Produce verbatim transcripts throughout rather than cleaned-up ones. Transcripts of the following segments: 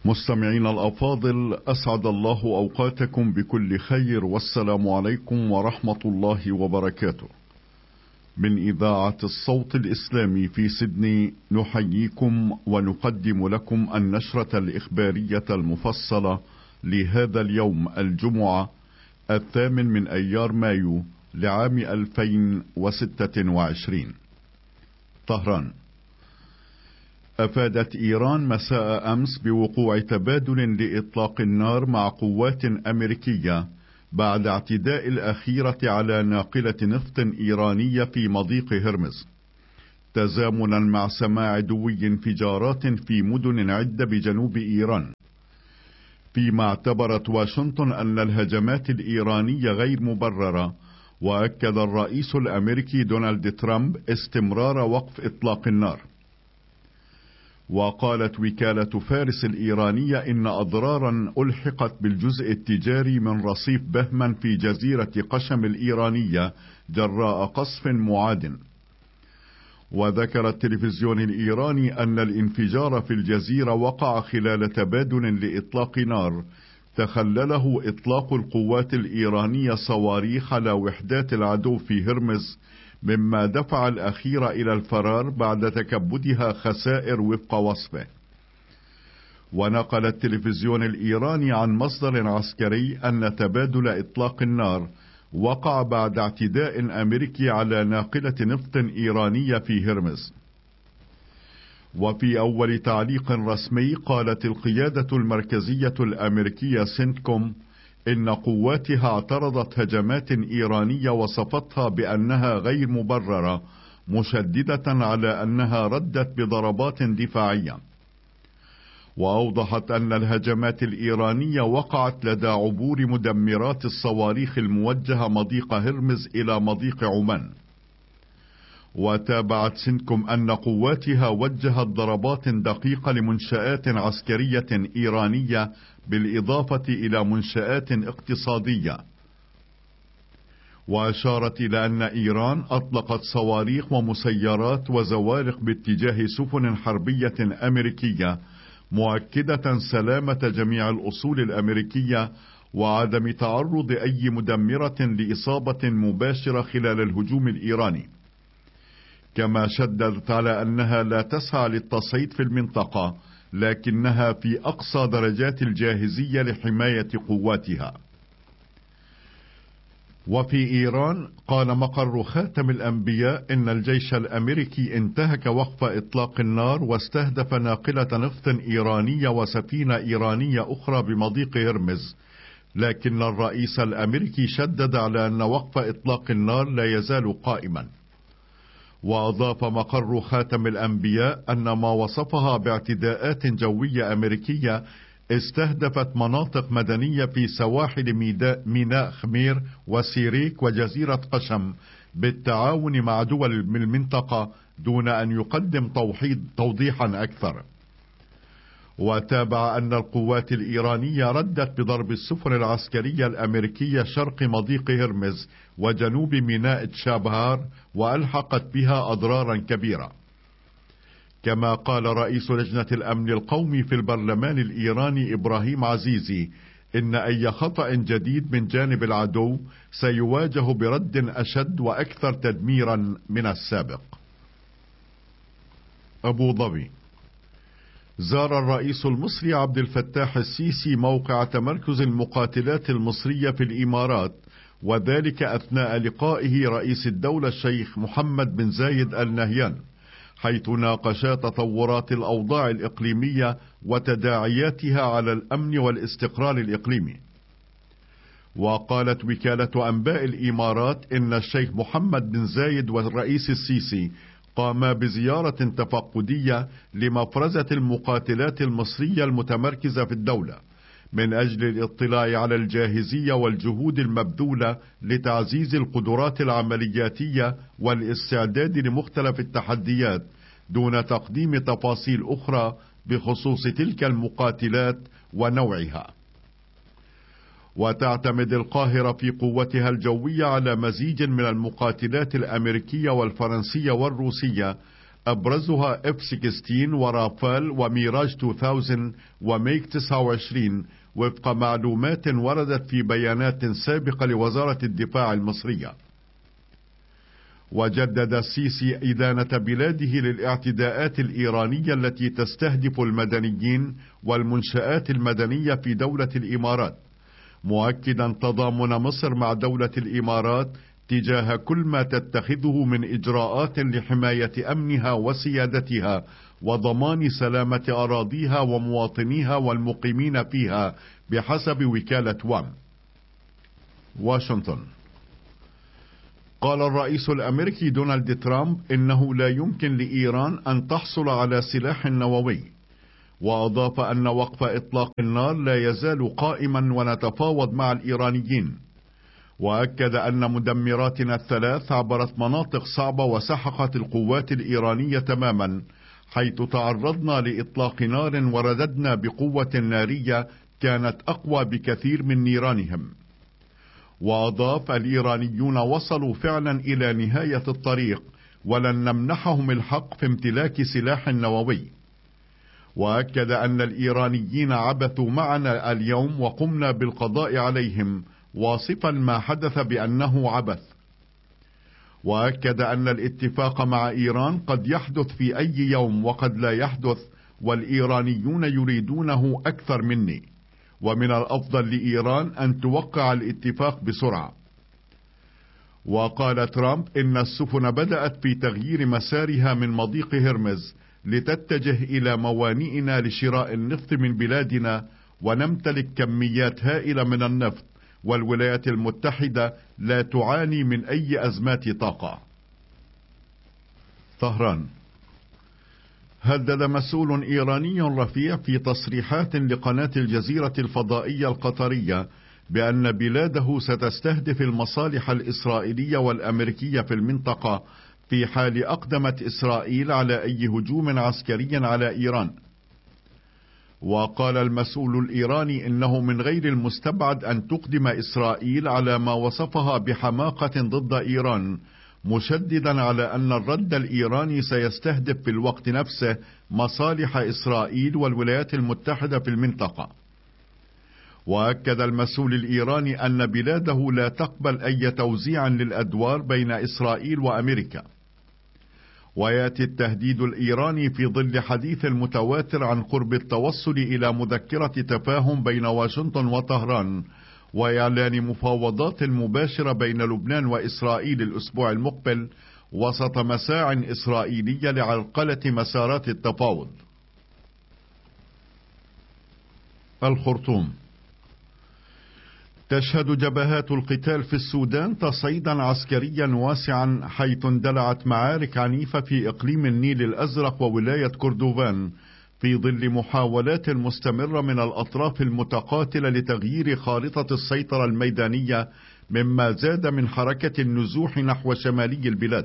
مستمعين الأفاضل، أسعد الله أوقاتكم بكل خير، والسلام عليكم ورحمة الله وبركاته. من إذاعة الصوت الإسلامي في سيدني نحييكم ونقدم لكم النشرة الإخبارية المفصلة لهذا اليوم الجمعة الثامن من أيار مايو لعام ألفين وستة وعشرين. طهران. أفادت إيران مساء أمس بوقوع تبادل لإطلاق النار مع قوات أمريكية بعد اعتداء الأخيرة على ناقلة نفط إيرانية في مضيق هرمز، تزامنا مع سماع دوي انفجارات في مدن عدة بجنوب إيران، فيما اعتبرت واشنطن أن الهجمات الإيرانية غير مبررة. وأكد الرئيس الأمريكي دونالد ترامب استمرار وقف إطلاق النار. وقالت وكالة فارس الإيرانية إن أضرارا ألحقت بالجزء التجاري من رصيف بهمن في جزيرة قشم الإيرانية جراء قصف معاد. وذكر التلفزيون الإيراني أن الانفجار في الجزيرة وقع خلال تبادل لإطلاق نار تخلله إطلاق القوات الإيرانية صواريخ على وحدات العدو في هرمز، مما دفع الأخير إلى الفرار بعد تكبدها خسائر وفق وصفه. ونقل التلفزيون الإيراني عن مصدر عسكري أن تبادل إطلاق النار وقع بعد اعتداء أمريكي على ناقلة نفط إيرانية في هرمز. وفي أول تعليق رسمي قالت القيادة المركزية الأمريكية سنتكوم إن قواتها اعترضت هجمات إيرانية وصفتها بأنها غير مبررة، مشددة على أنها ردت بضربات دفاعية. وأوضحت أن الهجمات الإيرانية وقعت لدى عبور مدمرات الصواريخ الموجهة مضيق هرمز إلى مضيق عمان. وتابعت سنتكوم أن قواتها وجهت ضربات دقيقة لمنشآت عسكرية إيرانية بالإضافة إلى منشآت اقتصادية. وأشارت إلى أن إيران أطلقت صواريخ ومسيرات وزوارق باتجاه سفن حربية أمريكية، مؤكدة سلامة جميع الأصول الأمريكية وعدم تعرض أي مدمرة لإصابة مباشرة خلال الهجوم الإيراني. كما شددت على أنها لا تسعى للتصعيد في المنطقة، لكنها في أقصى درجات الجاهزية لحماية قواتها. وفي إيران قال مقر خاتم الأنبياء إن الجيش الأمريكي انتهك وقف إطلاق النار واستهدف ناقلة نفط إيرانية وسفينة إيرانية أخرى بمضيق هرمز، لكن الرئيس الأمريكي شدد على أن وقف إطلاق النار لا يزال قائما. وأضاف مقر خاتم الأنبياء أن ما وصفها باعتداءات جوية أمريكية استهدفت مناطق مدنية في سواحل ميناء خمير وسيريك وجزيرة قشم بالتعاون مع دول المنطقة، دون أن يقدم توحيد توضيحا أكثر. وتابع أن القوات الإيرانية ردت بضرب السفن العسكرية الأمريكية شرق مضيق هرمز وجنوب ميناء تشابهار، وألحقت بها أضرارا كبيرة. كما قال رئيس لجنة الأمن القومي في البرلمان الإيراني إبراهيم عزيزي إن أي خطأ جديد من جانب العدو سيواجه برد أشد وأكثر تدميرا من السابق. أبو ظبي. زار الرئيس المصري عبد الفتاح السيسي موقع تمركز المقاتلات المصرية في الإمارات، وذلك أثناء لقائه رئيس الدولة الشيخ محمد بن زايد آل نهيان، حيث ناقشا تطورات الأوضاع الإقليمية وتداعياتها على الأمن والاستقرار الإقليمي. وقالت وكالة أنباء الإمارات إن الشيخ محمد بن زايد والرئيس السيسي قاما بزيارة تفقدية لمفرزة المقاتلات المصرية المتمركزة في الدولة، من أجل الاطلاع على الجاهزية والجهود المبذولة لتعزيز القدرات العملياتية والاستعداد لمختلف التحديات، دون تقديم تفاصيل أخرى بخصوص تلك المقاتلات ونوعها. وتعتمد القاهرة في قوتها الجوية على مزيج من المقاتلات الأمريكية والفرنسية والروسية، أبرزها إف ستة عشر ورافال وميراج ألفين وميج تسعة وعشرين وفق معلومات وردت في بيانات سابقة لوزارة الدفاع المصرية. وجدد السيسي إدانة بلاده للاعتداءات الإيرانية التي تستهدف المدنيين والمنشآت المدنية في دولة الإمارات، مؤكدا تضامن مصر مع دولة الإمارات تجاه كل ما تتخذه من إجراءات لحماية أمنها وسيادتها وضمان سلامة أراضيها ومواطنيها والمقيمين فيها بحسب وكالة وام. واشنطن. قال الرئيس الأمريكي دونالد ترامب إنه لا يمكن لإيران أن تحصل على سلاح نووي، وأضاف أن وقف إطلاق النار لا يزال قائما ونتفاوض مع الإيرانيين، وأكد أن مدمراتنا الثلاث عبرت مناطق صعبة وسحقت القوات الإيرانية تماما، حيث تعرضنا لإطلاق نار ورددنا بقوة نارية كانت أقوى بكثير من نيرانهم. وأضاف الإيرانيون وصلوا فعلا إلى نهاية الطريق ولن نمنحهم الحق في امتلاك سلاح نووي. وأكد أن الإيرانيين عبثوا معنا اليوم وقمنا بالقضاء عليهم، واصفا ما حدث بأنه عبث. وأكد أن الاتفاق مع إيران قد يحدث في أي يوم وقد لا يحدث، والإيرانيون يريدونه أكثر مني، ومن الأفضل لإيران أن توقع الاتفاق بسرعة. وقال ترامب إن السفن بدأت في تغيير مسارها من مضيق هرمز لتتجه إلى موانئنا لشراء النفط من بلادنا، ونمتلك كميات هائلة من النفط، والولايات المتحدة لا تعاني من أي أزمات طاقة. طهران. هدد مسؤول إيراني رفيع في تصريحات لقناة الجزيرة الفضائية القطرية بأن بلاده ستستهدف المصالح الإسرائيلية والأمريكية في المنطقة في حال أقدمت إسرائيل على أي هجوم عسكري على إيران. وقال المسؤول الإيراني إنه من غير المستبعد أن تقدم إسرائيل على ما وصفها بحماقة ضد إيران، مشددا على أن الرد الإيراني سيستهدف في الوقت نفسه مصالح إسرائيل والولايات المتحدة في المنطقة. وأكد المسؤول الإيراني أن بلاده لا تقبل أي توزيع للأدوار بين إسرائيل وأمريكا. ويأتي التهديد الإيراني في ظل حديث المتواتر عن قرب التوصل إلى مذكرة تفاهم بين واشنطن وطهران، وإعلان مفاوضات مباشرة بين لبنان وإسرائيل الأسبوع المقبل وسط مساع إسرائيلية لعرقلة مسارات التفاوض. الخرطوم. تشهد جبهات القتال في السودان تصعيدا عسكريا واسعا، حيث اندلعت معارك عنيفة في إقليم النيل الأزرق وولاية كردوفان في ظل محاولات مستمرة من الأطراف المتقاتلة لتغيير خارطة السيطرة الميدانية، مما زاد من حركة النزوح نحو شمالي البلاد.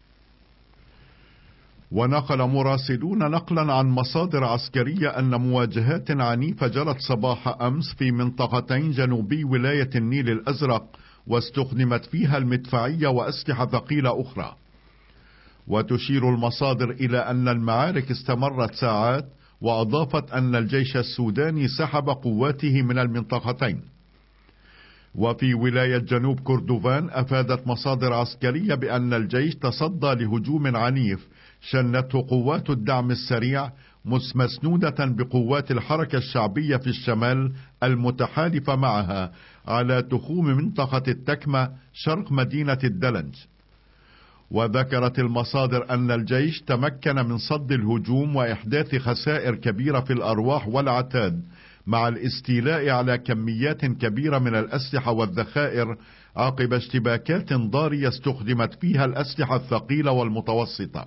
ونقل مراسلون نقلا عن مصادر عسكرية أن مواجهات عنيفة جرت صباح أمس في منطقتين جنوبي ولاية النيل الأزرق، واستخدمت فيها المدفعية وأسلحة ثقيلة أخرى. وتشير المصادر إلى أن المعارك استمرت ساعات، وأضافت أن الجيش السوداني سحب قواته من المنطقتين. وفي ولاية جنوب كردوفان أفادت مصادر عسكرية بأن الجيش تصدى لهجوم عنيف شنته قوات الدعم السريع مسنودة بقوات الحركة الشعبية في الشمال المتحالفة معها على تخوم منطقة التكمة شرق مدينة الدلنج. وذكرت المصادر أن الجيش تمكن من صد الهجوم وإحداث خسائر كبيرة في الأرواح والعتاد، مع الاستيلاء على كميات كبيرة من الأسلحة والذخائر عقب اشتباكات ضارية استخدمت فيها الأسلحة الثقيلة والمتوسطة.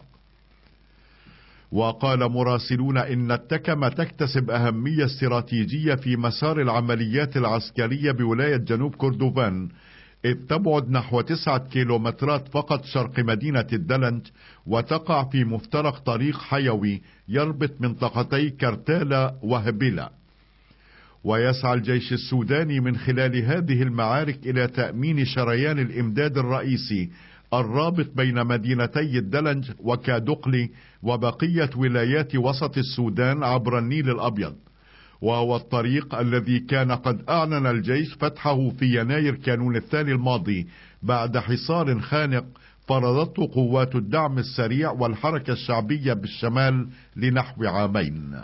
وقال مراسلون إن التكمة تكتسب أهمية استراتيجية في مسار العمليات العسكرية بولاية جنوب كردوفان، إذ تبعد نحو تسعة كيلومترات فقط شرق مدينة الدلنج، وتقع في مفترق طريق حيوي يربط منطقتي كرتالا وهبيلا. ويسعى الجيش السوداني من خلال هذه المعارك إلى تأمين شريان الإمداد الرئيسي الرابط بين مدينتي الدلنج وكادقلي وبقية ولايات وسط السودان عبر النيل الأبيض، وهو الطريق الذي كان قد أعلن الجيش فتحه في يناير كانون الثاني الماضي بعد حصار خانق فرضته قوات الدعم السريع والحركة الشعبية بالشمال لنحو عامين.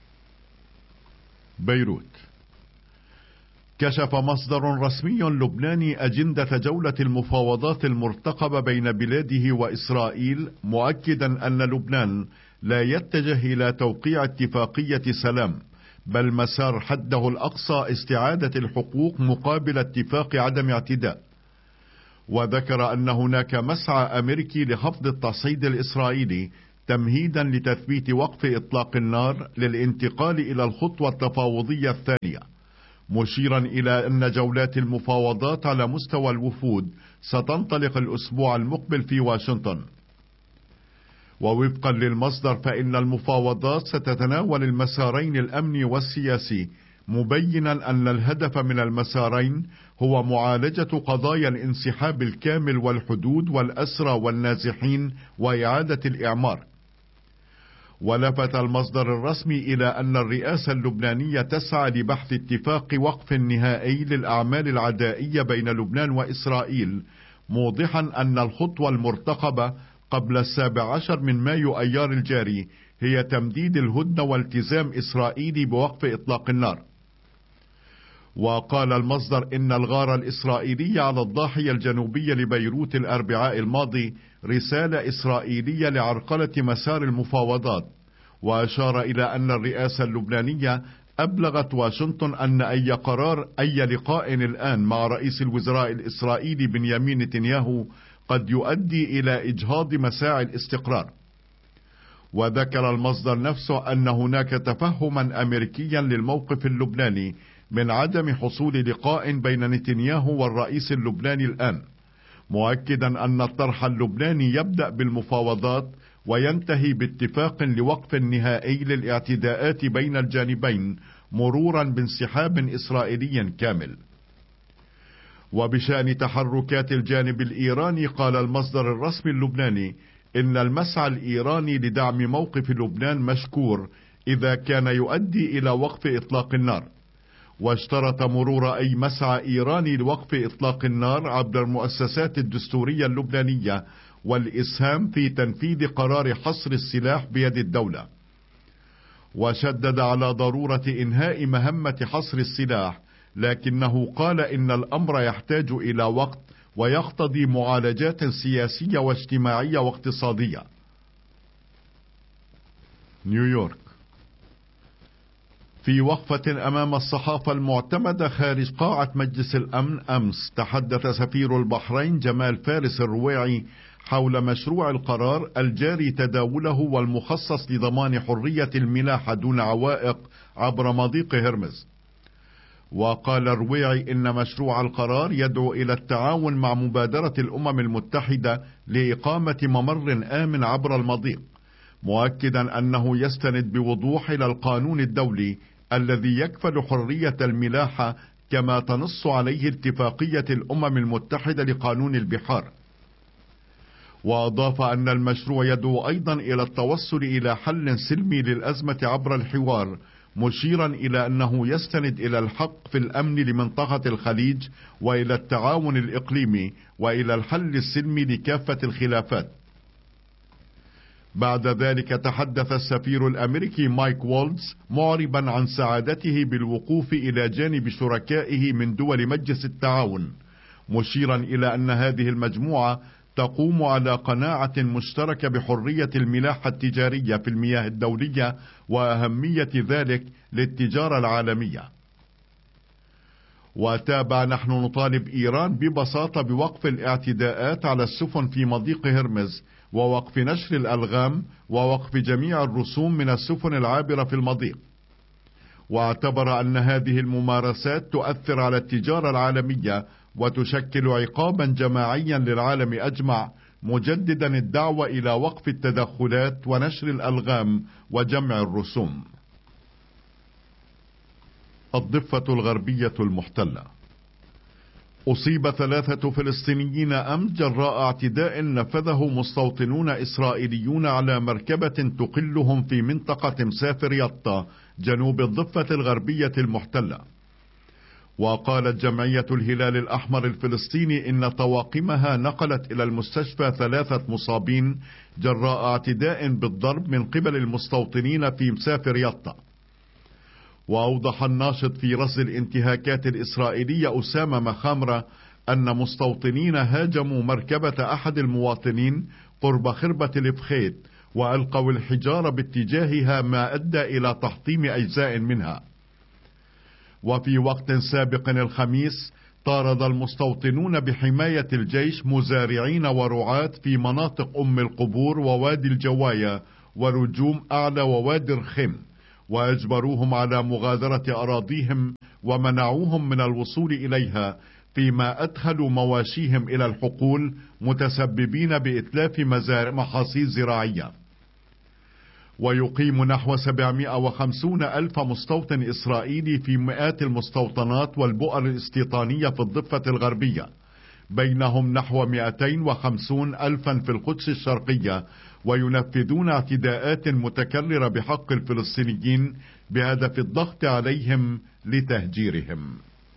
بيروت. كشف مصدر رسمي لبناني أجندة جولة المفاوضات المرتقبة بين بلاده وإسرائيل، مؤكدا أن لبنان لا يتجه إلى توقيع اتفاقية سلام، بل مسار حده الأقصى استعادة الحقوق مقابل اتفاق عدم اعتداء. وذكر أن هناك مسعى أمريكي لخفض التصعيد الإسرائيلي تمهيدا لتثبيت وقف إطلاق النار للانتقال إلى الخطوة التفاوضية الثانية، مشيرا إلى أن جولات المفاوضات على مستوى الوفود ستنطلق الأسبوع المقبل في واشنطن. ووفقا للمصدر فإن المفاوضات ستتناول المسارين الأمني والسياسي، مبينا أن الهدف من المسارين هو معالجة قضايا الانسحاب الكامل والحدود والأسرى والنازحين وإعادة الإعمار. ولفت المصدر الرسمي إلى أن الرئاسة اللبنانية تسعى لبحث اتفاق وقف نهائي للأعمال العدائية بين لبنان وإسرائيل، موضحا أن الخطوة المرتقبة قبل السابع عشر من مايو أيار الجاري هي تمديد الهدنة والتزام إسرائيلي بوقف إطلاق النار. وقال المصدر إن الغارة الإسرائيلية على الضاحية الجنوبية لبيروت الأربعاء الماضي رسالة إسرائيلية لعرقلة مسار المفاوضات، وأشار إلى أن الرئاسة اللبنانية أبلغت واشنطن أن أي قرار أي لقاء الآن مع رئيس الوزراء الإسرائيلي بنيامين نتنياهو قد يؤدي إلى إجهاض مساعي الاستقرار. وذكر المصدر نفسه أن هناك تفهما أمريكيا للموقف اللبناني من عدم حصول لقاء بين نتنياهو والرئيس اللبناني الآن، مؤكدا أن الطرح اللبناني يبدأ بالمفاوضات وينتهي باتفاق لوقف نهائي للاعتداءات بين الجانبين مرورا بانسحاب إسرائيلي كامل. وبشأن تحركات الجانب الإيراني قال المصدر الرسمي اللبناني إن المسعى الإيراني لدعم موقف لبنان مشكور إذا كان يؤدي إلى وقف إطلاق النار، واشترط مرور أي مسعى إيراني لوقف إطلاق النار عبر المؤسسات الدستورية اللبنانية والإسهام في تنفيذ قرار حصر السلاح بيد الدولة. وشدد على ضرورة إنهاء مهمة حصر السلاح، لكنه قال إن الأمر يحتاج إلى وقت ويقتضي معالجات سياسية واجتماعية واقتصادية. نيويورك. في وقفة أمام الصحافة المعتمدة خارج قاعة مجلس الأمن أمس، تحدث سفير البحرين جمال فارس الرويعي حول مشروع القرار الجاري تداوله والمخصص لضمان حرية الملاحة دون عوائق عبر مضيق هرمز. وقال الرويعي إن مشروع القرار يدعو إلى التعاون مع مبادرة الأمم المتحدة لإقامة ممر آمن عبر المضيق، مؤكدا أنه يستند بوضوح إلى القانون الدولي الذي يكفل حرية الملاحة كما تنص عليه اتفاقية الأمم المتحدة لقانون البحار. وأضاف أن المشروع يدعو أيضا إلى التوصل إلى حل سلمي للأزمة عبر الحوار، مشيرا إلى أنه يستند إلى الحق في الأمن لمنطقة الخليج وإلى التعاون الإقليمي وإلى الحل السلمي لكافة الخلافات. بعد ذلك تحدث السفير الأمريكي مايك وولتز معربا عن سعادته بالوقوف إلى جانب شركائه من دول مجلس التعاون، مشيرا إلى أن هذه المجموعة تقوم على قناعة مشتركة بحرية الملاحة التجارية في المياه الدولية وأهمية ذلك للتجارة العالمية. وتابع: نحن نطالب إيران ببساطة بوقف الاعتداءات على السفن في مضيق هرمز، ووقف نشر الألغام، ووقف جميع الرسوم من السفن العابرة في المضيق. واعتبر أن هذه الممارسات تؤثر على التجارة العالمية وتشكل عقابا جماعيا للعالم أجمع، مجددا الدعوة إلى وقف التدخلات ونشر الألغام وجمع الرسوم. الضفة الغربية المحتلة. أصيب ثلاثة فلسطينيين أمس جراء اعتداء نفذه مستوطنون إسرائيليون على مركبة تقلهم في منطقة مسافر يطا جنوب الضفة الغربية المحتلة. وقالت جمعية الهلال الأحمر الفلسطيني إن طواقمها نقلت إلى المستشفى ثلاثة مصابين جراء اعتداء بالضرب من قبل المستوطنين في مسافر يطا. وأوضح الناشط في رصد الانتهاكات الإسرائيلية أسامة مخامرة أن مستوطنين هاجموا مركبة أحد المواطنين قرب خربة الفخيت وألقوا الحجارة باتجاهها ما أدى إلى تحطيم أجزاء منها. وفي وقت سابق الخميس طارد المستوطنون بحماية الجيش مزارعين ورعاة في مناطق أم القبور ووادي الجواية ورجوم أعلى ووادي الرخم، وأجبروهم على مغادرة أراضيهم ومنعوهم من الوصول إليها، فيما أدخلوا مواشيهم إلى الحقول متسببين بإتلاف محاصيل زراعية. ويقيم نحو سبعمائة وخمسين ألف مستوطن إسرائيلي في مئات المستوطنات والبؤر الاستيطانية في الضفة الغربية، بينهم نحو مئتين وخمسين ألفا في القدس الشرقية، وينفذون اعتداءات متكررة بحق الفلسطينيين بهدف الضغط عليهم لتهجيرهم.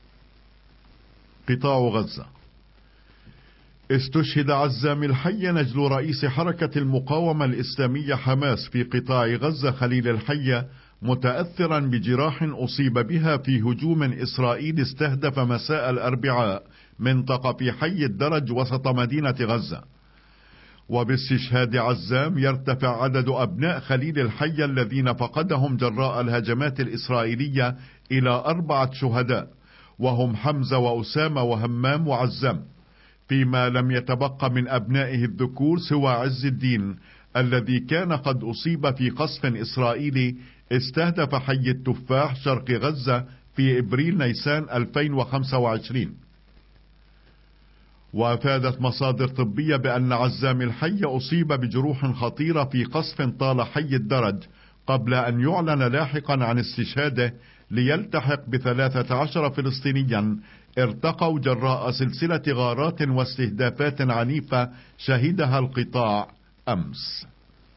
قطاع غزة. استشهد عزام الحية نجل رئيس حركة المقاومة الإسلامية حماس في قطاع غزة خليل الحية متأثرا بجراح أصيب بها في هجوم إسرائيلي استهدف مساء الأربعاء منطقة في حي الدرج وسط مدينة غزة. وباستشهاد عزام يرتفع عدد أبناء خليل الحية الذين فقدهم جراء الهجمات الإسرائيلية إلى أربعة شهداء، وهم حمزة وأسامة وهمام وعزام، فيما لم يتبقى من أبنائه الذكور سوى عز الدين الذي كان قد أصيب في قصف إسرائيلي استهدف حي التفاح شرق غزة في إبريل نيسان ألفين وخمسة وعشرين. وأفادت مصادر طبية بأن عزام الحي أصيب بجروح خطيرة في قصف طال حي الدرج قبل أن يعلن لاحقا عن استشهاده، ليلتحق بثلاثة عشر فلسطينيا ارتقوا جراء سلسلة غارات واستهدافات عنيفة شهدها القطاع أمس.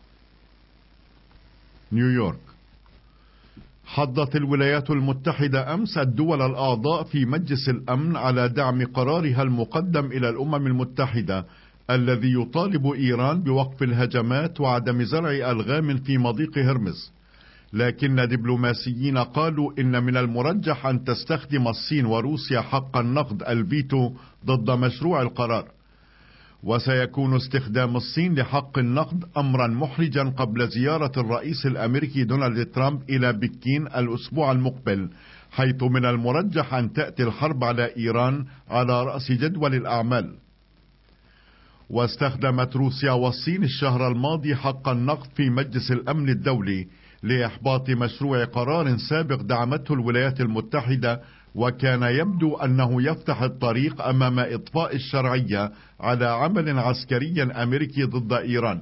نيويورك. حضت الولايات المتحدة أمس الدول الأعضاء في مجلس الأمن على دعم قرارها المقدم إلى الأمم المتحدة الذي يطالب إيران بوقف الهجمات وعدم زرع ألغام في مضيق هرمز، لكن دبلوماسيين قالوا إن من المرجح أن تستخدم الصين وروسيا حق النقد الفيتو ضد مشروع القرار. وسيكون استخدام الصين لحق النقد أمرا محرجا قبل زيارة الرئيس الأمريكي دونالد ترامب إلى بكين الأسبوع المقبل، حيث من المرجح أن تأتي الحرب على إيران على رأس جدول الأعمال. واستخدمت روسيا والصين الشهر الماضي حق النقد في مجلس الأمن الدولي لإحباط مشروع قرار سابق دعمته الولايات المتحدة، وكان يبدو أنه يفتح الطريق أمام إطفاء الشرعية على عمل عسكري أمريكي ضد إيران.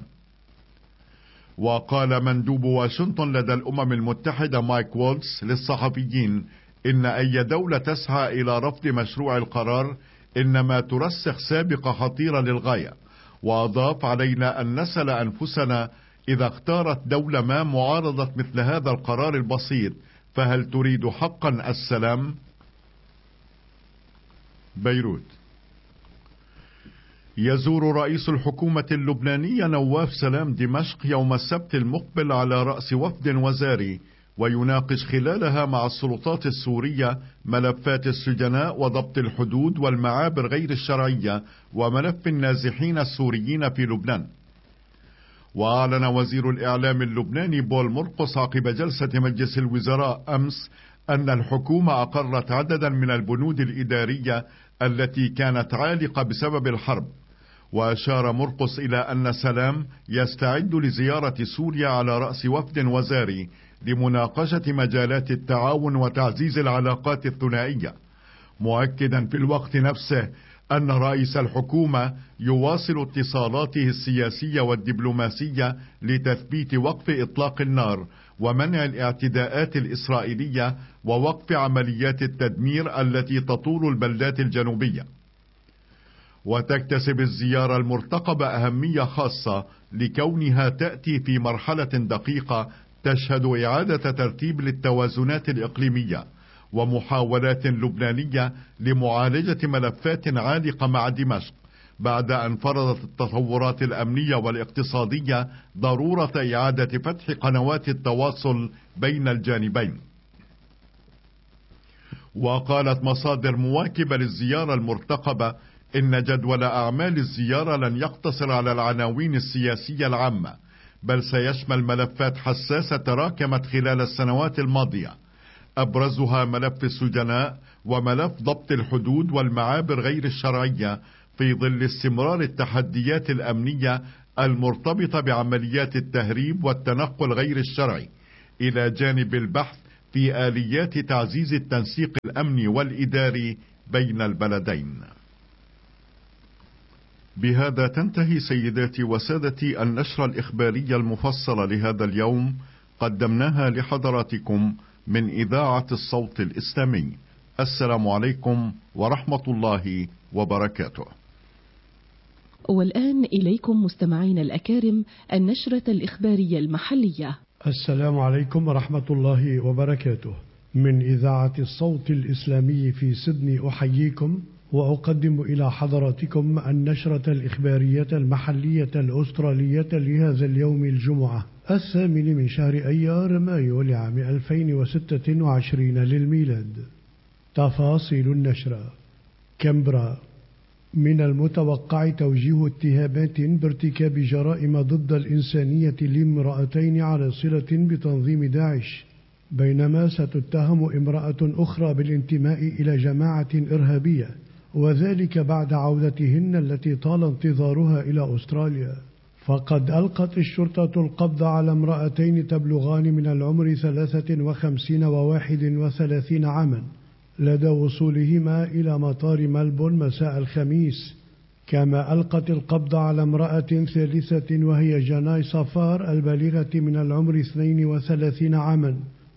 وقال مندوب واشنطن لدى الأمم المتحدة مايك وولتز للصحفيين إن أي دولة تسعى إلى رفض مشروع القرار إنما ترسخ سابقة خطيرة للغاية، وأضاف: علينا أن نسأل أنفسنا إذا اختارت دولة ما معارضة مثل هذا القرار البسيط فهل تريد حقا السلام؟ بيروت. يزور رئيس الحكومة اللبنانية نواف سلام دمشق يوم السبت المقبل على رأس وفد وزاري، ويناقش خلالها مع السلطات السورية ملفات السجناء وضبط الحدود والمعابر غير الشرعية وملف النازحين السوريين في لبنان. وأعلن وزير الإعلام اللبناني بول مرقص عقب جلسة مجلس الوزراء أمس أن الحكومة أقرت عددا من البنود الإدارية التي كانت عالقة بسبب الحرب. وأشار مرقص إلى أن سلام يستعد لزيارة سوريا على رأس وفد وزاري لمناقشة مجالات التعاون وتعزيز العلاقات الثنائية، مؤكدا في الوقت نفسه أن رئيس الحكومة يواصل اتصالاته السياسية والدبلوماسية لتثبيت وقف إطلاق النار ومنع الاعتداءات الإسرائيلية ووقف عمليات التدمير التي تطول البلدات الجنوبية. وتكتسب الزيارة المرتقبة أهمية خاصة لكونها تأتي في مرحلة دقيقة تشهد إعادة ترتيب للتوازنات الإقليمية ومحاولات لبنانية لمعالجة ملفات عالقة مع دمشق، بعد أن فرضت التطورات الأمنية والاقتصادية ضرورة إعادة فتح قنوات التواصل بين الجانبين. وقالت مصادر مواكبة للزيارة المرتقبة إن جدول أعمال الزيارة لن يقتصر على العناوين السياسية العامة، بل سيشمل ملفات حساسة تراكمت خلال السنوات الماضية، أبرزها ملف السجناء وملف ضبط الحدود والمعابر غير الشرعية في ظل استمرار التحديات الأمنية المرتبطة بعمليات التهريب والتنقل غير الشرعي، إلى جانب البحث في آليات تعزيز التنسيق الأمني والإداري بين البلدين. بهذا تنتهي سيداتي وسادتي النشرة الإخبارية المفصلة لهذا اليوم، قدمناها لحضراتكم من إذاعة الصوت الإسلامي. السلام عليكم ورحمة الله وبركاته. والآن إليكم مستمعين الأكارم النشرة الإخبارية المحلية. السلام عليكم ورحمة الله وبركاته. من إذاعة الصوت الإسلامي في سيدني أحييكم وأقدم إلى حضراتكم النشرة الإخبارية المحلية الأسترالية لهذا اليوم الجمعة الثامن من شهر أيار مايو لعام ألفين وستة وعشرين للميلاد. تفاصيل النشرة. كامبرا: من المتوقع توجيه اتهامات بارتكاب جرائم ضد الإنسانية لامرأتين على صلة بتنظيم داعش، بينما ستتهم امرأة أخرى بالانتماء إلى جماعة إرهابية، وذلك بعد عودتهن التي طال انتظارها إلى أستراليا. فقد ألقت الشرطة القبض على امرأتين تبلغان من العمر ثلاثة وخمسين وواحد وثلاثين عاما لدى وصولهما إلى مطار ملبون مساء الخميس. كما ألقت القبض على امرأة ثالثة وهي جناي صفار البالغة من العمر اثنين وثلاثين عاما،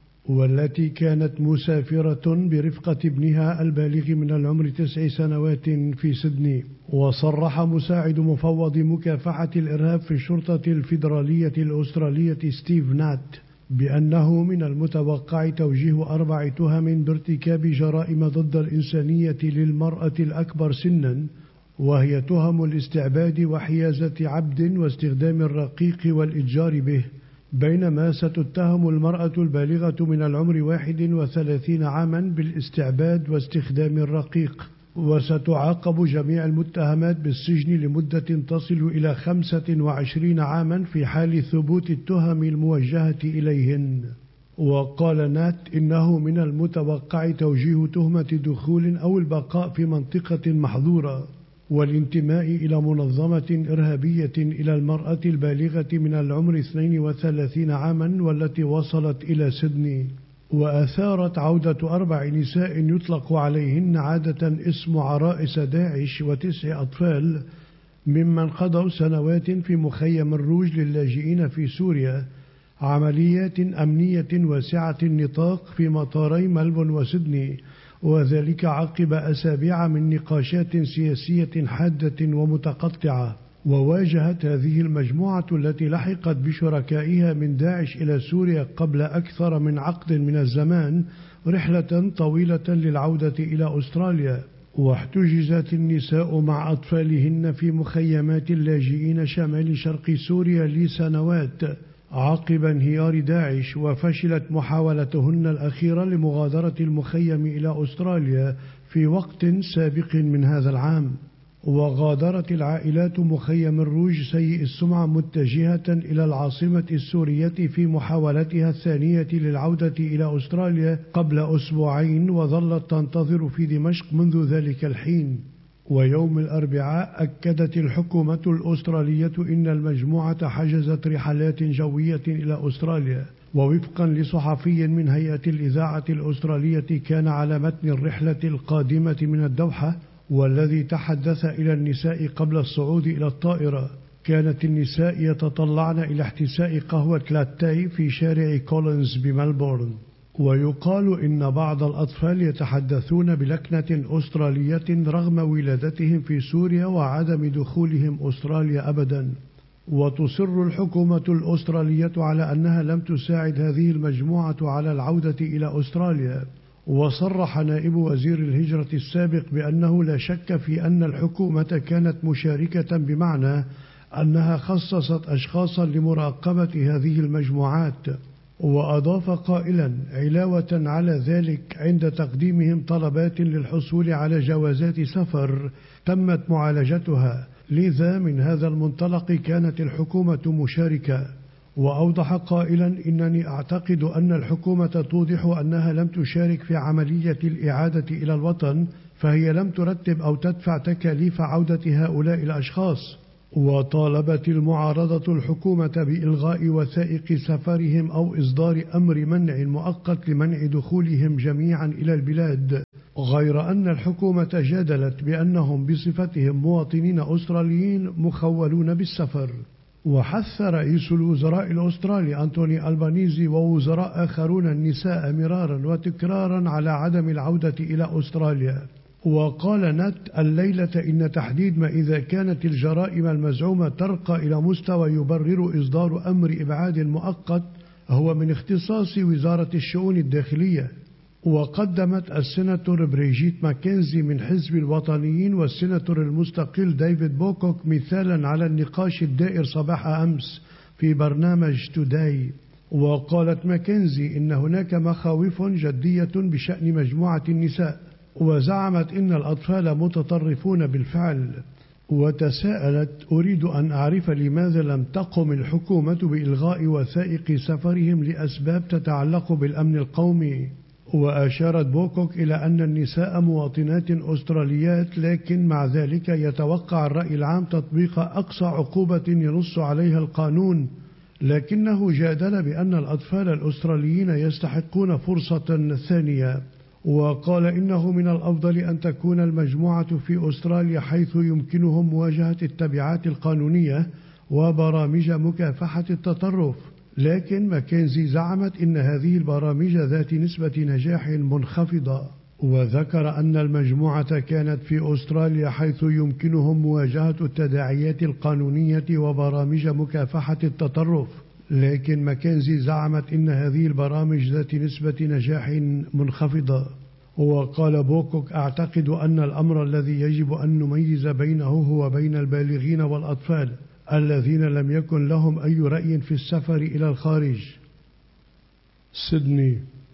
والتي كانت مسافرة برفقة ابنها البالغ من العمر تسع سنوات في سيدني. وصرح مساعد مفوض مكافحة الإرهاب في الشرطة الفيدرالية الأسترالية ستيف نات بأنه من المتوقع توجيه أربع تهم بارتكاب جرائم ضد الإنسانية للمرأة الأكبر سنا، وهي تهم الاستعباد وحيازة عبد واستخدام الرقيق والإتجار به، بينما ستتهم المرأة البالغة من العمر واحد وثلاثين عاما بالاستعباد واستخدام الرقيق. وستعاقب جميع المتهمات بالسجن لمدة تصل إلى خمسة وعشرين عاما في حال ثبوت التهم الموجهة إليهن. وقال نات إنه من المتوقع توجيه تهمة دخول أو البقاء في منطقة محظورة والانتماء إلى منظمة إرهابية إلى المرأة البالغة من العمر اثنين وثلاثين عاما والتي وصلت إلى سيدني. وأثارت عودة أربع نساء يطلق عليهن عادة اسم عرائس داعش وتسع أطفال ممن قضوا سنوات في مخيم الروج للاجئين في سوريا عمليات أمنية واسعة النطاق في مطاري ملبون وسيدني، وذلك عقب أسابيع من نقاشات سياسية حادة ومتقطعة. وواجهت هذه المجموعة التي لحقت بشركائها من داعش إلى سوريا قبل أكثر من عقد من الزمان رحلة طويلة للعودة إلى أستراليا. واحتجزت النساء مع أطفالهن في مخيمات اللاجئين شمال شرق سوريا لسنوات عقب انهيار داعش، وفشلت محاولتهن الأخيرة لمغادرة المخيم إلى أستراليا في وقت سابق من هذا العام. وغادرت العائلات مخيم الروج سيء السمعة متجهة إلى العاصمة السورية في محاولتها الثانية للعودة إلى أستراليا قبل أسبوعين، وظلت تنتظر في دمشق منذ ذلك الحين. ويوم الأربعاء أكدت الحكومة الأسترالية إن المجموعة حجزت رحلات جوية إلى أستراليا. ووفقا لصحفي من هيئة الإذاعة الأسترالية كان على متن الرحلة القادمة من الدوحة والذي تحدث إلى النساء قبل الصعود إلى الطائرة، كانت النساء يتطلعن إلى احتساء قهوة لاتاي في شارع كولينز بملبورن. ويقال إن بعض الأطفال يتحدثون بلكنة أسترالية رغم ولادتهم في سوريا وعدم دخولهم أستراليا أبدا. وتصر الحكومة الأسترالية على أنها لم تساعد هذه المجموعة على العودة إلى أستراليا. وصرح نائب وزير الهجرة السابق بأنه لا شك في أن الحكومة كانت مشاركة، بمعنى أنها خصصت أشخاصا لمراقبة هذه المجموعات. وأضاف قائلا: علاوة على ذلك، عند تقديمهم طلبات للحصول على جوازات سفر تمت معالجتها، لذا من هذا المنطلق كانت الحكومة مشاركة. وأوضح قائلا: إنني أعتقد أن الحكومة توضح أنها لم تشارك في عملية الإعادة إلى الوطن، فهي لم ترتب أو تدفع تكاليف عودة هؤلاء الأشخاص. وطالبت المعارضة الحكومة بإلغاء وثائق سفرهم أو إصدار أمر منع مؤقت لمنع دخولهم جميعا إلى البلاد، غير أن الحكومة جادلت بأنهم بصفتهم مواطنين أستراليين مخولون بالسفر. وحث رئيس الوزراء الأسترالي أنتوني ألبانيزي ووزراء آخرون النساء مرارا وتكرارا على عدم العودة إلى أستراليا. وقال نات الليلة إن تحديد ما إذا كانت الجرائم المزعومة ترقى إلى مستوى يبرر إصدار أمر إبعاد مؤقت هو من اختصاص وزارة الشؤون الداخلية. وقدمت السيناتور بريجيت ماكنزي من حزب الوطنيين والسيناتور المستقل ديفيد بوكوك مثالا على النقاش الدائر صباح أمس في برنامج توداي. وقالت ماكنزي إن هناك مخاوف جدية بشأن مجموعة النساء، وزعمت إن الأطفال متطرفون بالفعل. وتساءلت: أريد أن أعرف لماذا لم تقم الحكومة بإلغاء وثائق سفرهم لأسباب تتعلق بالأمن القومي. وأشارت بوكوك إلى أن النساء مواطنات أستراليات، لكن مع ذلك يتوقع الرأي العام تطبيق أقصى عقوبة ينص عليها القانون، لكنه جادل بأن الأطفال الأستراليين يستحقون فرصة ثانية. وقال إنه من الأفضل أن تكون المجموعة في أستراليا حيث يمكنهم مواجهة التبعات القانونية وبرامج مكافحة التطرف. لكن ماكنزي زعمت إن هذه البرامج ذات نسبة نجاح منخفضة. وذكر أن المجموعة كانت في أستراليا حيث يمكنهم مواجهة التداعيات القانونية وبرامج مكافحة التطرف، لكن ماكنزي زعمت إن هذه البرامج ذات نسبة نجاح منخفضة. وقال بوكوك: أعتقد أن الأمر الذي يجب أن نميز بينه هو بين البالغين والأطفال الذين لم يكن لهم أي رأي في السفر إلى الخارج. سيدني.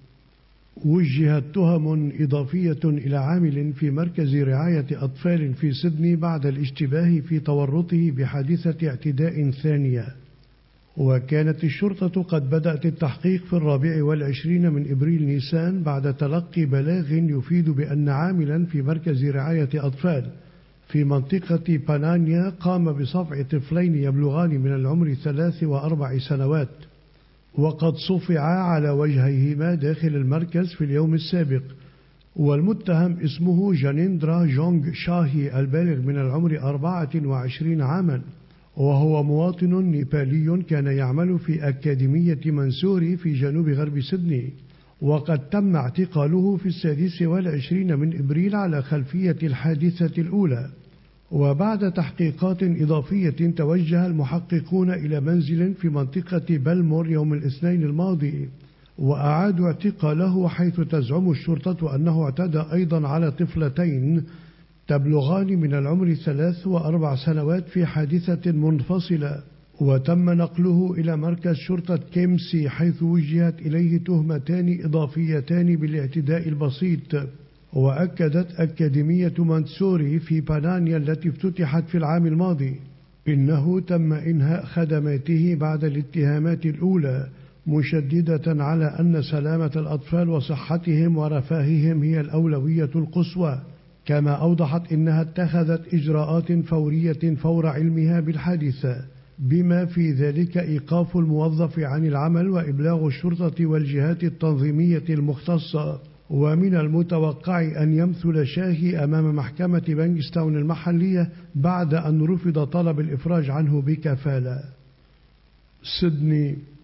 وجهت تهم إضافية إلى عامل في مركز رعاية أطفال في سيدني بعد الاشتباه في تورطه بحادثة اعتداء ثانية. وكانت الشرطة قد بدأت التحقيق في الرابع والعشرين من إبريل نيسان بعد تلقي بلاغ يفيد بأن عاملا في مركز رعاية أطفال في منطقة بانانيا قام بصفع طفلين يبلغان من العمر ثلاث وأربع سنوات، وقد صفعا على وجهيهما داخل المركز في اليوم السابق. والمتهم اسمه جانيندرا جونغ شاهي البالغ من العمر أربعة وعشرين عاما، وهو مواطن نيبالي كان يعمل في أكاديمية منسوري في جنوب غرب سيدني. وقد تم اعتقاله في السادس والعشرين من إبريل على خلفية الحادثة الأولى. وبعد تحقيقات إضافية توجه المحققون إلى منزل في منطقة بلمور يوم الاثنين الماضي، وأعادوا اعتقاله، حيث تزعم الشرطة أنه اعتدى أيضا على طفلتين تبلغان من العمر ثلاث وأربع سنوات في حادثة منفصلة. وتم نقله إلى مركز شرطة كيمسي حيث وجهت إليه تهمتان إضافيتان بالاعتداء البسيط. وأكدت أكاديمية منسوري في بانانيا التي افتتحت في العام الماضي إنه تم إنهاء خدماته بعد الاتهامات الأولى، مشددة على أن سلامة الأطفال وصحتهم ورفاههم هي الأولوية القصوى. كما أوضحت إنها اتخذت إجراءات فورية فور علمها بالحادثة، بما في ذلك إيقاف الموظف عن العمل وإبلاغ الشرطة والجهات التنظيمية المختصة. ومن المتوقع أن يمثل شاهي أمام محكمة بانكستاون المحلية بعد أن رفض طلب الإفراج عنه بكفالة. سيدني.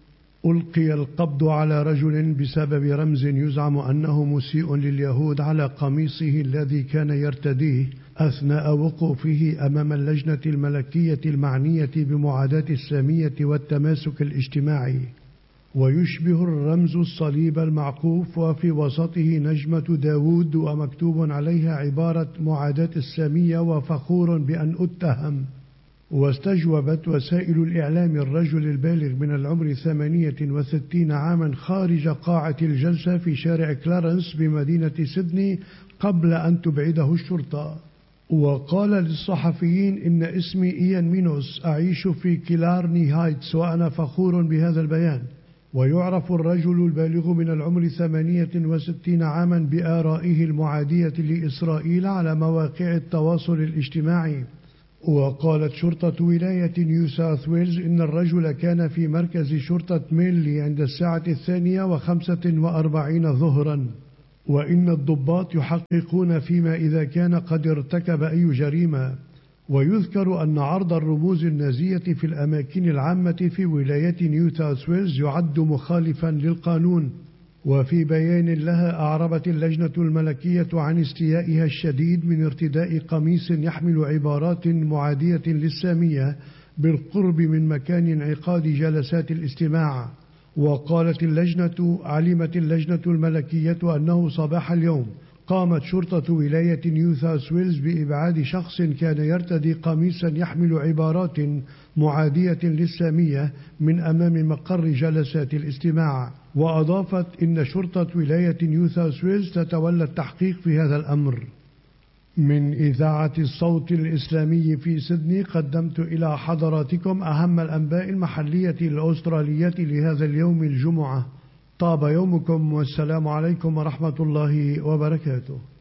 ألقي القبض على رجل بسبب رمز يزعم أنه مسيء لليهود على قميصه الذي كان يرتديه أثناء وقوفه أمام اللجنة الملكية المعنية بمعاداة السامية والتماسك الاجتماعي، ويشبه الرمز الصليب المعقوف، وفي وسطه نجمة داود ومكتوب عليها عبارة معاداة السامية وفخور بأن أتهم. واستجوبت وسائل الإعلام الرجل البالغ من العمر ثمانية وستين عاما خارج قاعة الجلسة في شارع كلارنس بمدينة سيدني قبل أن تبعده الشرطة. وقال للصحفيين: إن اسمي إيان مينوس، أعيش في كيلارني هايتس، وأنا فخور بهذا البيان. ويعرف الرجل البالغ من العمر ثمانية وستين عاما بآرائه المعادية لإسرائيل على مواقع التواصل الاجتماعي. وقالت شرطة ولاية نيو ساوث ويلز إن الرجل كان في مركز شرطة ميلي عند الساعة الثانية وخمسة وأربعين ظهرا، وإن الضباط يحققون فيما إذا كان قد ارتكب أي جريمة. ويذكر أن عرض الرموز النازية في الأماكن العامة في ولاية نيو ساوث ويلز يعد مخالفا للقانون. وفي بيان لها أعربت اللجنة الملكية عن استيائها الشديد من ارتداء قميص يحمل عبارات معادية للسامية بالقرب من مكان انعقاد جلسات الاستماع. وقالت اللجنة: علمت اللجنة الملكية أنه صباح اليوم قامت شرطة ولاية نيو ساوث ويلز بإبعاد شخص كان يرتدي قميصا يحمل عبارات معادية للسامية من أمام مقر جلسات الاستماع. وأضافت: إن شرطة ولاية نيو ساوث ويلز تتولى التحقيق في هذا الأمر. من إذاعة الصوت الإسلامي في سيدني قدمت إلى حضراتكم أهم الأنباء المحلية الأسترالية لهذا اليوم الجمعة. طاب يومكم، والسلام عليكم ورحمة الله وبركاته.